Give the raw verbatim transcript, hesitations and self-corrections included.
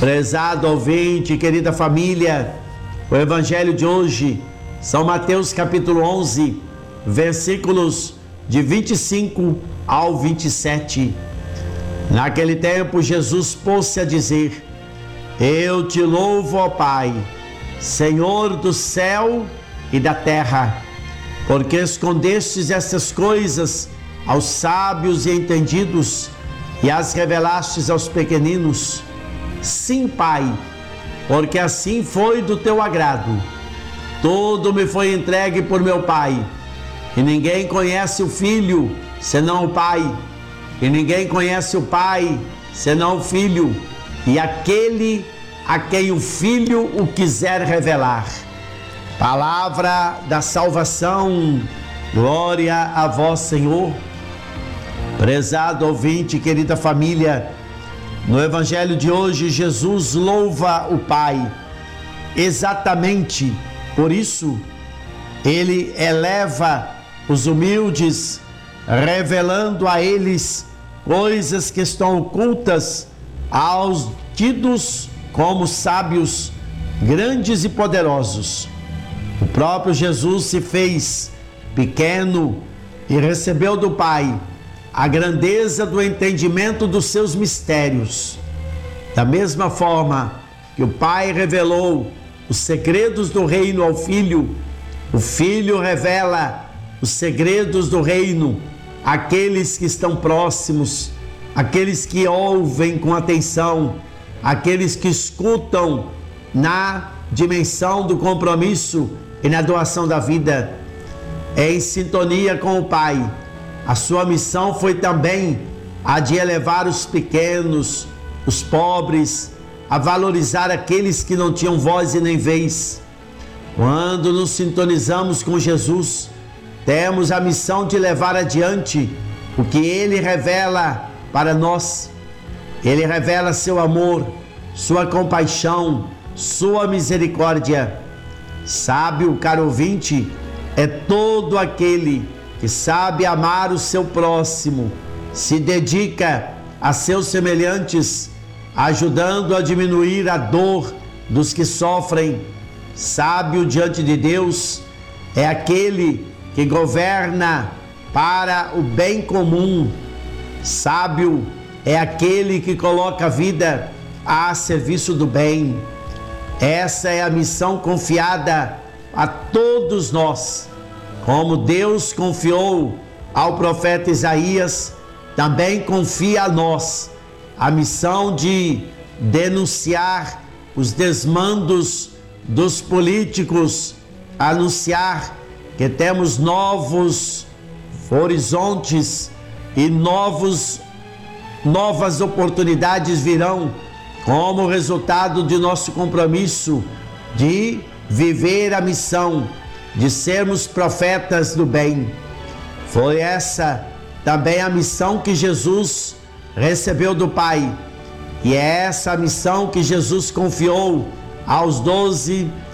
Prezado ouvinte, querida família, o evangelho de hoje, São Mateus capítulo onze, versículos de vinte e cinco ao vinte e sete. Naquele tempo, Jesus pôs-se a dizer: Eu te louvo, ó Pai, Senhor do céu e da terra, porque escondestes essas coisas aos sábios e entendidos e as revelastes aos pequeninos. Sim, Pai, porque assim foi do teu agrado. Tudo me foi entregue por meu Pai, e ninguém conhece o Filho senão o Pai, e ninguém conhece o Pai senão o Filho, e aquele a quem o Filho o quiser revelar. Palavra da salvação, glória a vós, Senhor. Prezado ouvinte, querida família, no evangelho de hoje, Jesus louva o Pai. Exatamente por isso, ele eleva os humildes, revelando a eles coisas que estão ocultas aos tidos como sábios, grandes e poderosos. O próprio Jesus se fez pequeno e recebeu do Pai a grandeza do entendimento dos seus mistérios. Da mesma forma que o Pai revelou os segredos do reino ao Filho, o Filho revela os segredos do reino àqueles que estão próximos, àqueles que ouvem com atenção, àqueles que escutam na dimensão do compromisso e na doação da vida. É em sintonia com o Pai. A sua missão foi também a de elevar os pequenos, os pobres, a valorizar aqueles que não tinham voz e nem vez. Quando nos sintonizamos com Jesus, temos a missão de levar adiante o que Ele revela para nós. Ele revela seu amor, sua compaixão, sua misericórdia. Sábio, caro ouvinte, é todo aquele que sabe amar o seu próximo, se dedica a seus semelhantes, ajudando a diminuir a dor dos que sofrem. Sábio diante de Deus é aquele que governa para o bem comum. Sábio é aquele que coloca a vida a serviço do bem. Essa é a missão confiada a todos nós. Como Deus confiou ao profeta Isaías, também confia a nós a missão de denunciar os desmandos dos políticos, anunciar que temos novos horizontes e novos, novas oportunidades virão como resultado de nosso compromisso de viver a missão de sermos profetas do bem. Foi essa também a missão que Jesus recebeu do Pai, e é essa a missão que Jesus confiou aos doze